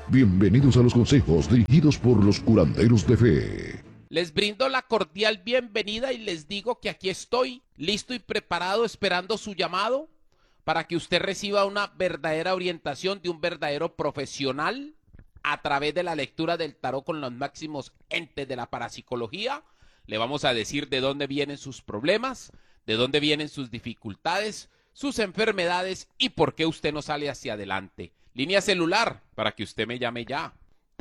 Bienvenidos a los consejos dirigidos por los curanderos de fe. Les brindo la cordial bienvenida y les digo que aquí estoy, listo y preparado, esperando su llamado para que usted reciba una verdadera orientación de un verdadero profesional a través de la lectura del tarot con los máximos entes de la parapsicología. Le vamos a decir de dónde vienen sus problemas, de dónde vienen sus dificultades, sus enfermedades y por qué usted no sale hacia adelante. Línea celular para que usted me llame ya.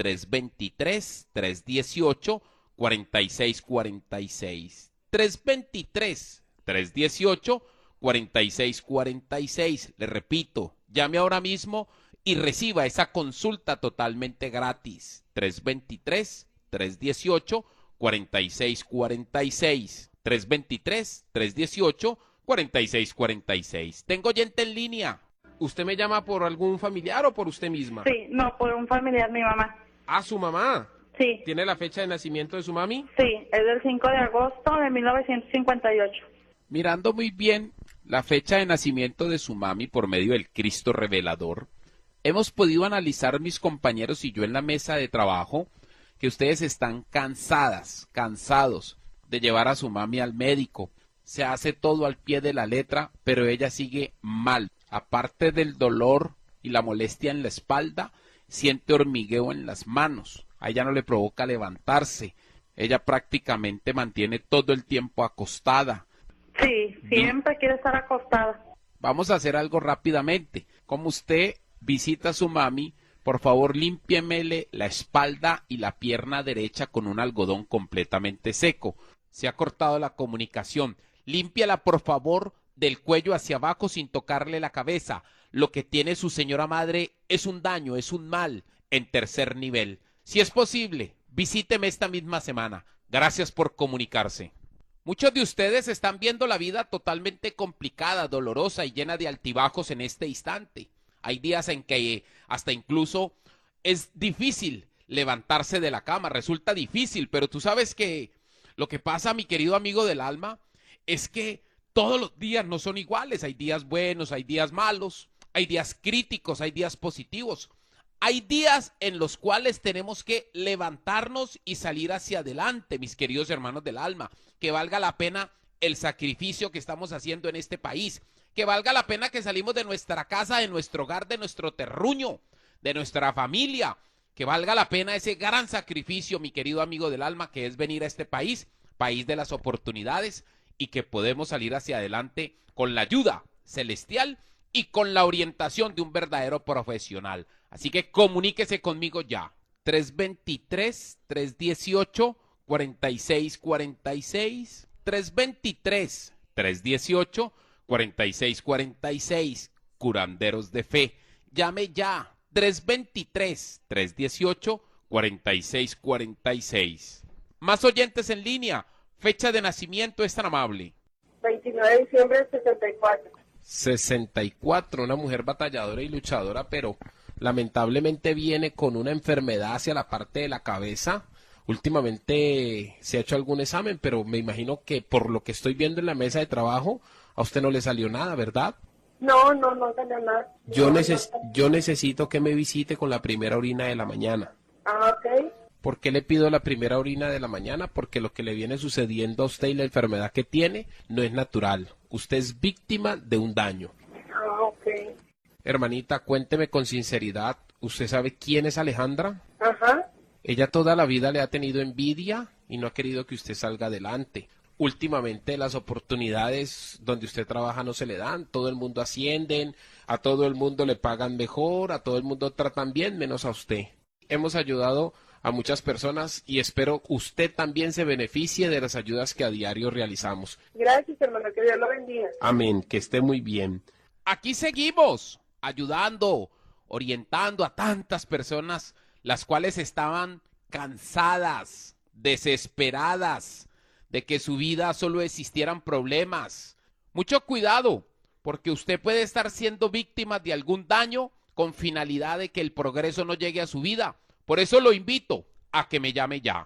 323-318-4646. 323-318-4646. Le repito, llame ahora mismo y reciba esa consulta totalmente gratis. 323-318-4646. 323-318-4646. Tengo oyente en línea. ¿Usted me llama por algún familiar o por usted misma? Sí, no, por un familiar, mi mamá. ¿Ah, su mamá? Sí. ¿Tiene la fecha de nacimiento de su mami? Sí, es del 5 de agosto de 1958. Mirando muy bien la fecha de nacimiento de su mami por medio del Cristo revelador, hemos podido analizar mis compañeros y yo en la mesa de trabajo que ustedes están cansados de llevar a su mami al médico. Se hace todo al pie de la letra, pero ella sigue mal. Aparte del dolor y la molestia en la espalda, siente hormigueo en las manos. A ella no le provoca levantarse. Ella prácticamente mantiene todo el tiempo acostada. Sí, siempre quiere estar acostada. Vamos a hacer algo rápidamente. Como usted visita a su mami, por favor límpiemele la espalda y la pierna derecha con un algodón completamente seco. Se ha cortado la comunicación. Límpiala, por favor, del cuello hacia abajo sin tocarle la cabeza. Lo que tiene su señora madre es un daño, es un mal en tercer nivel. Si es posible, visíteme esta misma semana. Gracias por comunicarse. Muchos de ustedes están viendo la vida totalmente complicada, dolorosa y llena de altibajos en este instante. Hay días en que hasta incluso es difícil levantarse de la cama, resulta difícil, pero tú sabes que lo que pasa, mi querido amigo del alma, es que todos los días no son iguales. Hay días buenos, hay días malos, hay días críticos, hay días positivos. Hay días en los cuales tenemos que levantarnos y salir hacia adelante, mis queridos hermanos del alma, que valga la pena el sacrificio que estamos haciendo en este país, que valga la pena que salimos de nuestra casa, de nuestro hogar, de nuestro terruño, de nuestra familia, que valga la pena ese gran sacrificio, mi querido amigo del alma, que es venir a este país, país de las oportunidades, y que podemos salir hacia adelante con la ayuda celestial y con la orientación de un verdadero profesional. Así que comuníquese conmigo ya. 323-318-4646. 323-318-4646. Curanderos de fe. Llame ya. 323-318-4646. Más oyentes en línea. Fecha de nacimiento, es tan amable. 29 de diciembre del 64. 64, una mujer batalladora y luchadora, pero lamentablemente viene con una enfermedad hacia la parte de la cabeza. Últimamente se ha hecho algún examen, pero me imagino que por lo que estoy viendo en la mesa de trabajo, a usted no le salió nada, ¿verdad? No salió nada. Yo necesito que me visite con la primera orina de la mañana. Ah, ok. ¿Por qué le pido la primera orina de la mañana? Porque lo que le viene sucediendo a usted y la enfermedad que tiene no es natural. Usted es víctima de un daño. Ah, ok. Hermanita, cuénteme con sinceridad. ¿Usted sabe quién es Alejandra? Ajá. Ella toda la vida le ha tenido envidia y no ha querido que usted salga adelante. Últimamente las oportunidades donde usted trabaja no se le dan. Todo el mundo ascienden, a todo el mundo le pagan mejor, a todo el mundo tratan bien, menos a usted. Hemos ayudado a muchas personas y espero usted también se beneficie de las ayudas que a diario realizamos. Gracias, hermano, que Dios lo bendiga. Amén, que esté muy bien. Aquí seguimos, ayudando, orientando a tantas personas, las cuales estaban cansadas, desesperadas, de que su vida solo existieran problemas. Mucho cuidado, porque usted puede estar siendo víctima de algún daño con finalidad de que el progreso no llegue a su vida. Por eso lo invito a que me llame ya.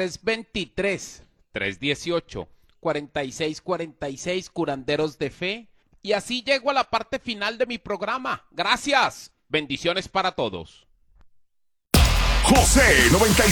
323-318-4646, curanderos de fe. Y así llego a la parte final de mi programa. Gracias. Bendiciones para todos. José 95.